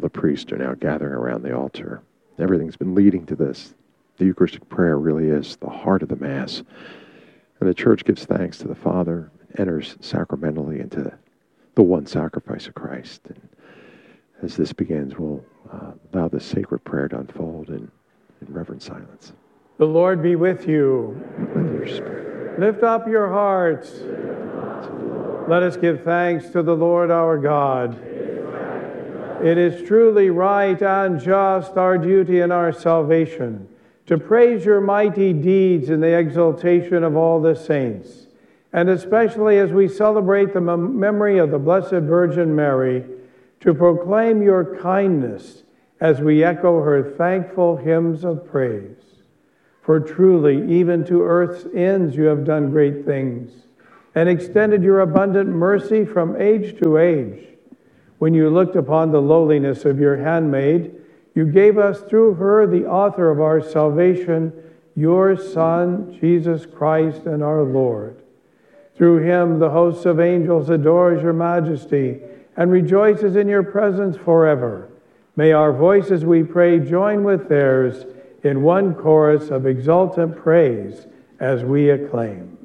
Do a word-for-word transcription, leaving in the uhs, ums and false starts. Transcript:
the priests are now gathering around the altar. Everything's been leading to this. The Eucharistic prayer really is the heart of the Mass. And the Church gives thanks to the Father, enters sacramentally into the one sacrifice of Christ. And as this begins, we'll uh, allow this sacred prayer to unfold in, in reverent silence. The Lord be with you. With your spirit. Lift up your hearts. Let us give thanks to the Lord our God. It is truly right and just, our duty and our salvation, to praise your mighty deeds in the exaltation of all the saints, and especially as we celebrate the mem- memory of the Blessed Virgin Mary, to proclaim your kindness as we echo her thankful hymns of praise. For truly, even to earth's ends you have done great things, and extended your abundant mercy from age to age. When you looked upon the lowliness of your handmaid, you gave us through her, the author of our salvation, your Son, Jesus Christ and our Lord. Through him, the hosts of angels adores your majesty and rejoices in your presence forever. May our voices, we pray, join with theirs in one chorus of exultant praise as we acclaim.